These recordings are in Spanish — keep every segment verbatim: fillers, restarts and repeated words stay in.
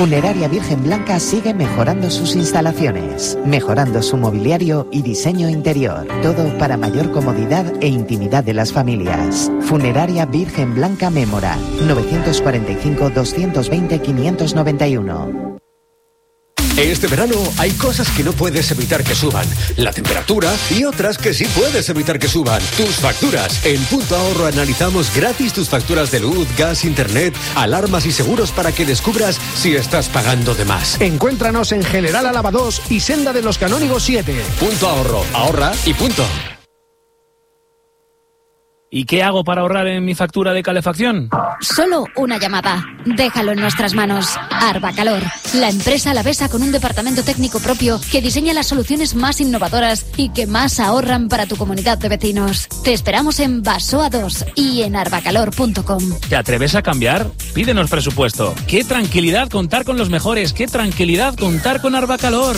Funeraria Virgen Blanca sigue mejorando sus instalaciones, mejorando su mobiliario y diseño interior. Todo para mayor comodidad e intimidad de las familias. Funeraria Virgen Blanca Mémora, novecientos cuarenta y cinco, doscientos veinte, quinientos noventa y uno. Este verano hay cosas que no puedes evitar que suban. La temperatura y otras que sí puedes evitar que suban. Tus facturas. En Punto Ahorro analizamos gratis tus facturas de luz, gas, internet, alarmas y seguros para que descubras si estás pagando de más. Encuéntranos en General Álava dos y Senda de los Canónigos siete. Punto Ahorro. Ahorra y punto. ¿Y qué hago para ahorrar en mi factura de calefacción? Solo una llamada. Déjalo en nuestras manos. Arbacalor, la empresa alavesa con un departamento técnico propio que diseña las soluciones más innovadoras y que más ahorran para tu comunidad de vecinos. Te esperamos en Basoa dos y en arbacalor punto com. ¿Te atreves a cambiar? Pídenos presupuesto. ¡Qué tranquilidad contar con los mejores! ¡Qué tranquilidad contar con Arbacalor!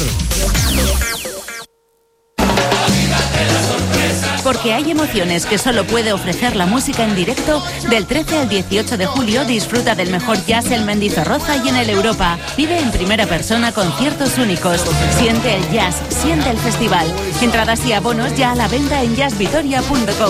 Porque hay emociones que solo puede ofrecer la música en directo. Del trece al dieciocho de julio disfruta del mejor jazz en Mendizorroza y en el Europa. Vive en primera persona conciertos únicos. Siente el jazz, siente el festival. Entradas y abonos ya a la venta en jazz vitoria punto com.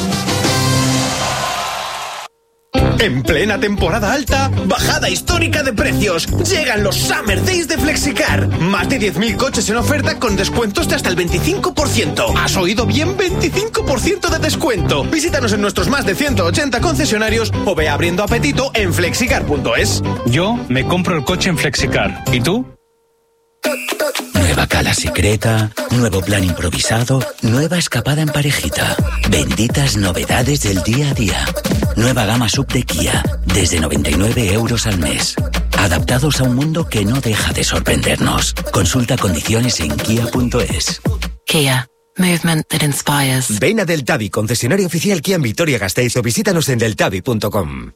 En plena temporada alta, bajada histórica de precios. Llegan los Summer Days de Flexicar. Más de diez mil coches en oferta con descuentos de hasta el veinticinco por ciento. ¿Has oído bien? veinticinco por ciento de descuento. Visítanos en nuestros más de ciento ochenta concesionarios o ve abriendo apetito en flexicar punto es. Yo me compro el coche en Flexicar. ¿Y tú? Nueva cala secreta, nuevo plan improvisado, nueva escapada en parejita. Benditas novedades del día a día. Nueva gama sub de Kia, desde noventa y nueve euros al mes. Adaptados a un mundo que no deja de sorprendernos. Consulta condiciones en kia punto es. Kia. Movement that inspires. Ven a Deltavi, concesionario oficial Kia en Vitoria-Gasteiz, o visítanos en deltavi punto com.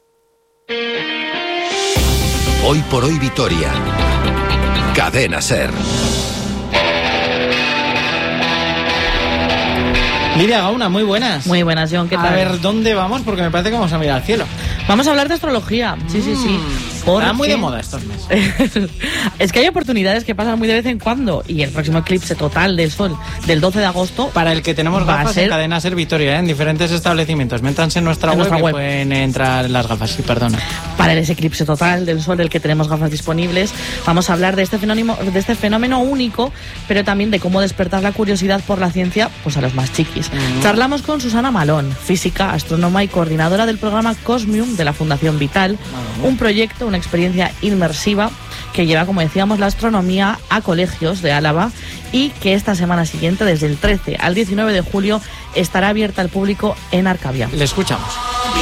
Hoy por hoy Vitoria. Cadena Ser. Lidia Gauna, muy buenas. Muy buenas, John, ¿qué tal? A ver, ¿dónde vamos? Porque me parece que vamos a mirar al cielo. Vamos a hablar de astrología. Sí, sí, sí. Porque... Está muy de moda estos meses. Es que hay oportunidades que pasan muy de vez en cuando. Y el próximo eclipse total del Sol del doce de agosto... Para el que tenemos gafas ser... en Cadena Ser Vitoria, ¿eh? En diferentes establecimientos. Métanse en nuestra, en web, nuestra web y pueden entrar las gafas, sí, perdona. Para ese eclipse total del Sol del que tenemos gafas disponibles, vamos a hablar de este fenómeno, de este fenómeno único, pero también de cómo despertar la curiosidad por la ciencia pues a los más chiquis. Mm. Charlamos con Susana Malón, física, astrónoma y coordinadora del programa Cosmium de la Fundación Vital, mm. un proyecto, una experiencia inmersiva que lleva, como decíamos, la astronomía a colegios de Álava y que esta semana siguiente, desde el trece al diecinueve de julio, estará abierta al público en Arcavia. Le escuchamos.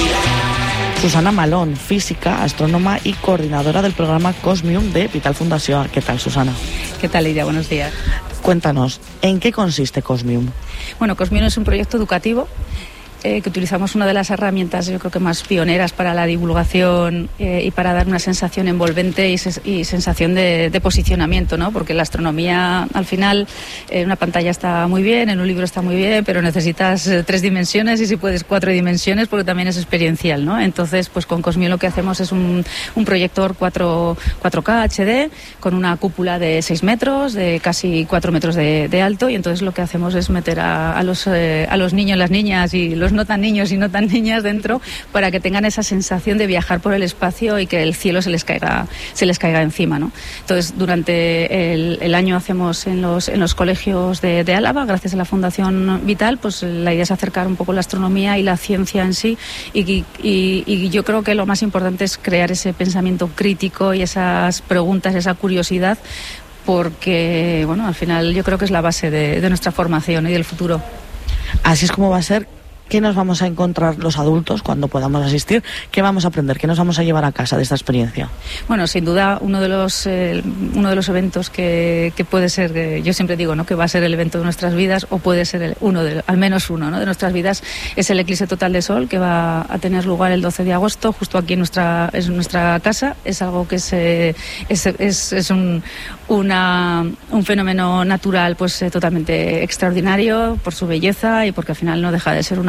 Susana Malón, física, astrónoma y coordinadora del programa Cosmium de Vital Fundación. ¿Qué tal, Susana? ¿Qué tal, Lidia? Buenos días. Cuéntanos, ¿en qué consiste Cosmium? Bueno, Cosmium es un proyecto educativo eh, que utilizamos una de las herramientas, yo creo que más pioneras para la divulgación eh, y para dar una sensación envolvente y, ses- y sensación de, de posicionamiento, ¿no? Porque la astronomía, al final, en una pantalla está muy bien, en un libro está muy bien, pero necesitas eh, tres dimensiones y si puedes cuatro dimensiones porque también es experiencial, ¿no? Entonces, pues con Cosmium lo que hacemos es un, un proyector cuatro K H D con una cúpula de seis metros, de casi cuatro metros de, de alto, y entonces lo que hacemos es meter a, a, los, eh, a los niños, las niñas y los no tan niños y no tan niñas dentro para que tengan esa sensación de viajar por el espacio y que el cielo se les caiga, se les caiga encima, ¿no? Entonces, durante el, el año hacemos en los, en los colegios de, de Álava, gracias a la Fundación Vital, pues la idea es acercar un poco la astronomía y la ciencia en sí y, y, y yo creo que lo más importante es crear ese pensamiento crítico y esas preguntas, esa curiosidad, porque, bueno, al final yo creo que es la base de, de nuestra formación y del futuro. Así es como va a ser. ¿Qué nos vamos a encontrar los adultos cuando podamos asistir? ¿Qué vamos a aprender? ¿Qué nos vamos a llevar a casa de esta experiencia? Bueno, sin duda, uno de los eh, uno de los eventos que, que puede ser, eh, yo siempre digo, ¿no?, que va a ser el evento de nuestras vidas, o puede ser el, uno de, al menos uno, ¿no?, de nuestras vidas, es el eclipse total de Sol, que va a tener lugar el doce de agosto, justo aquí en nuestra, en nuestra casa. Es algo que es, eh, es, es, es un, una, un fenómeno natural, pues eh, totalmente extraordinario por su belleza y porque al final no deja de ser una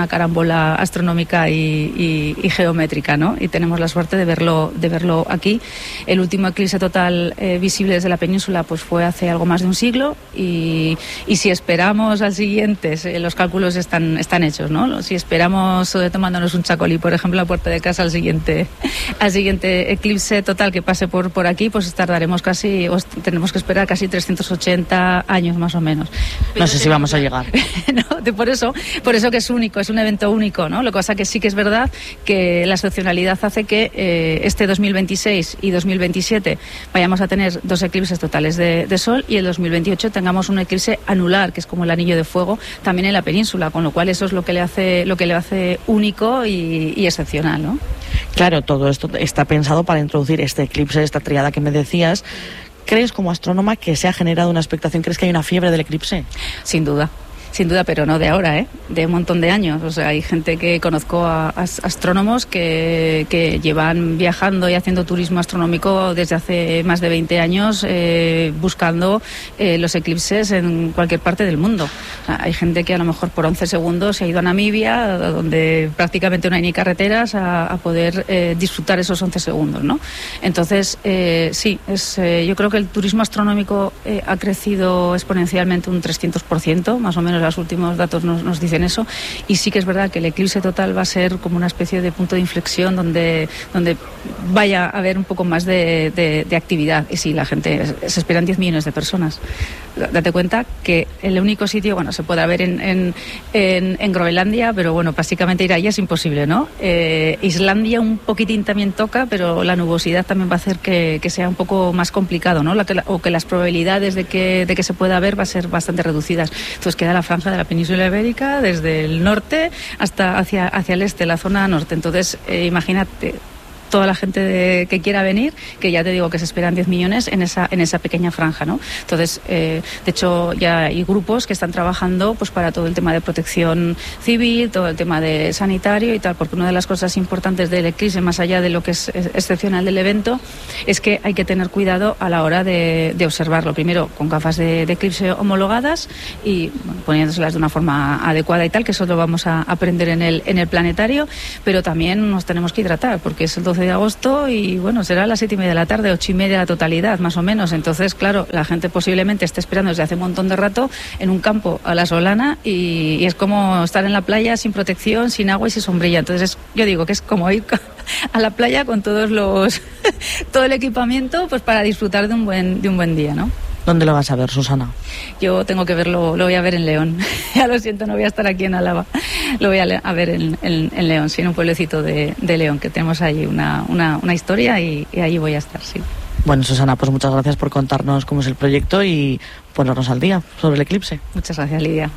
una carambola astronómica y, y, y geométrica, ¿no? Y tenemos la suerte de verlo, de verlo aquí. El último eclipse total eh, visible desde la península pues fue hace algo más de un siglo y, y si esperamos al siguiente, los cálculos están, están hechos, ¿no? Si esperamos eh, tomándonos un chacolí, por ejemplo, a la puerta de casa al siguiente, al siguiente eclipse total que pase por, por aquí, pues tardaremos casi, o tenemos que esperar casi trescientos ochenta años más o menos. No sé si vamos a llegar. No, de, por eso, por eso que es único, es un evento único, ¿no? Lo que pasa que sí que es verdad que la excepcionalidad hace que eh, este dos mil veintiséis y dos mil veintisiete vayamos a tener dos eclipses totales de, de sol y el dos mil veintiocho tengamos un eclipse anular, que es como el anillo de fuego, también en la península, con lo cual eso es lo que le hace, lo que le hace único y, y excepcional, ¿no? Claro, todo esto está pensado para introducir este eclipse, esta triada que me decías. ¿Crees como astrónoma que se ha generado una expectación? ¿Crees que hay una fiebre del eclipse? Sin duda. Sin duda, pero no de ahora, ¿eh? De un montón de años. O sea, hay gente que conozco a, a astrónomos que, que llevan viajando y haciendo turismo astronómico desde hace más de veinte años eh, buscando eh, los eclipses en cualquier parte del mundo. O sea, hay gente que a lo mejor por once segundos se ha ido a Namibia, donde prácticamente no hay ni carreteras, a, a poder eh, disfrutar esos once segundos, ¿no? Entonces, eh, sí, es, eh, yo creo que el turismo astronómico eh, ha crecido exponencialmente un trescientos por ciento, más o menos. Los últimos datos nos, nos dicen eso, y sí que es verdad que el eclipse total va a ser como una especie de punto de inflexión donde, donde vaya a haber un poco más de, de, de actividad. Y sí, la gente, se esperan diez millones de personas. Date cuenta que el único sitio, bueno, se podrá ver en, en, en, en Groenlandia, pero bueno, básicamente ir allá es imposible, ¿no? Eh, Islandia un poquitín también toca, pero la nubosidad también va a hacer que, que sea un poco más complicado, ¿no? La que, o que las probabilidades de que, de que se pueda ver va a ser bastante reducidas. Entonces queda la franja de la península ibérica desde el norte hasta hacia, hacia el este, la zona norte. Entonces, eh, imagínate toda la gente de, que quiera venir, que ya te digo que se esperan diez millones en esa en esa pequeña franja, ¿no? Entonces, eh, de hecho, ya hay grupos que están trabajando pues para todo el tema de protección civil, todo el tema de sanitario y tal, porque una de las cosas importantes del eclipse, más allá de lo que es excepcional del evento, es que hay que tener cuidado a la hora de, de observarlo. Primero, con gafas de, de eclipse homologadas y bueno, poniéndoselas de una forma adecuada y tal, que eso lo vamos a aprender en el, en el planetario, pero también nos tenemos que hidratar, porque es el doce de agosto y bueno, será a las siete y media de la tarde, ocho y media la totalidad, más o menos. Entonces, claro, la gente posiblemente esté esperando desde hace un montón de rato en un campo a la solana y, y es como estar en la playa sin protección, sin agua y sin sombrilla. Entonces, es, yo digo que es como ir a la playa con todos los todo el equipamiento pues para disfrutar de un buen de un buen día, ¿no? ¿Dónde lo vas a ver, Susana? Yo tengo que verlo, lo voy a ver en León. Ya lo siento, no voy a estar aquí en Álava. Lo voy a, le- a ver en, en, en León, sí, en un pueblecito de, de León, que tenemos allí una, una, una historia y, y allí voy a estar, sí. Bueno, Susana, pues muchas gracias por contarnos cómo es el proyecto y ponernos al día sobre el eclipse. Muchas gracias, Lidia.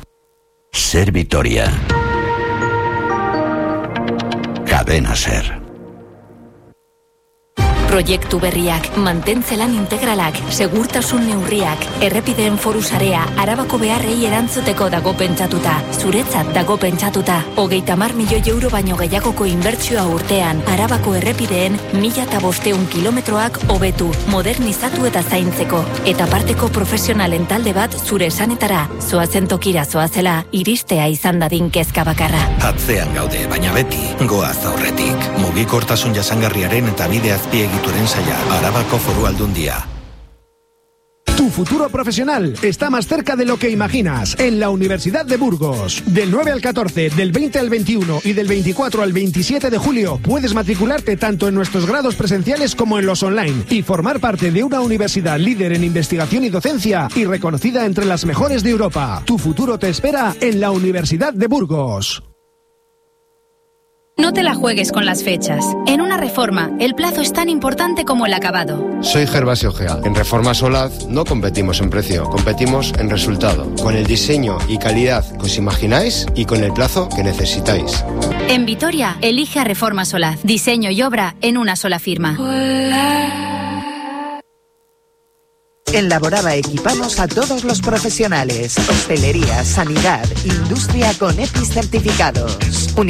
Ser Vitoria. Cadena Ser. Proiektu berriak, mantentzelan integralak, segurtasun neurriak, errepideen foru sarea, Arabako beharrei erantzuteko dago pentsatuta, zuretzat dago pentsatuta. Hogeita hamar milioi euro baino gehiagoko inbertsioa urtean, Arabako errepideen mila eta bosteun kilometroak hobetu, modernizatu eta zaintzeko. Eta parteko profesionalen talde bat zure esanetara, zoazen tokira zoazela, iristea izan dadin kezka bakarra. Atzean gaude, baina beti, goaz aurretik. Mugikortasun jasangarriaren eta bide azpiegituren saia, Arabako Foru Aldundia. Tu futuro profesional está más cerca de lo que imaginas en la Universidad de Burgos. Del nueve al catorce, del veinte al veintiuno y del veinticuatro al veintisiete de julio puedes matricularte tanto en nuestros grados presenciales como en los online y formar parte de una universidad líder en investigación y docencia y reconocida entre las mejores de Europa. Tu futuro te espera en la Universidad de Burgos. No te la juegues con las fechas. En una reforma, el plazo es tan importante como el acabado. Soy Gervasio Gea. En Reforma Solaz no competimos en precio, competimos en resultado. Con el diseño y calidad que os imagináis y con el plazo que necesitáis. En Vitoria, elige a Reforma Solaz. Diseño y obra en una sola firma. En Laboraba equipamos a todos los profesionales. Hostelería, sanidad, industria con EPIs certificados.